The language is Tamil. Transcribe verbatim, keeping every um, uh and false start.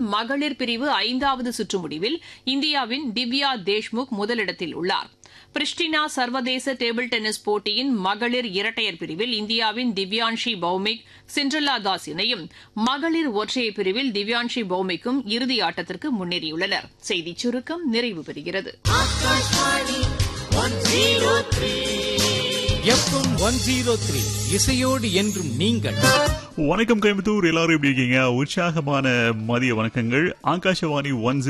மகளிர் பிரிவு ஐந்தாவது சுற்று முடிவில் இந்தியாவின் திவ்யா தேஷ்முக் முதலிடத்தில் உள்ளார். பிரிஸ்டினா சர்வதேச டேபிள் டென்னிஸ் போட்டியின் மகளிர் இரட்டையர் பிரிவில் இந்தியாவின் திவ்யான்ஷி பௌமிக் சிண்ட்ரெல்லா தாஸ் இணையும் மகளிர் ஒற்றையர் பிரிவில் திவ்யான்ஷி பௌமிக்கும் இறுதி ஆட்டத்திற்கு முன்னேறியுள்ளனர். செய்திச் சுருக்கம் நிறைவு பெறுகிறது. எஃப்எம் ஒன் ஜீரோ த்ரீ இசையோடு என்றும் நீங்கள். வணக்கம் கோயம்புத்தூர், எல்லாரும் எப்படி இருக்கீங்க? உற்சாகமான மதிய வணக்கங்கள். ஆகாஷவாணி ஒன்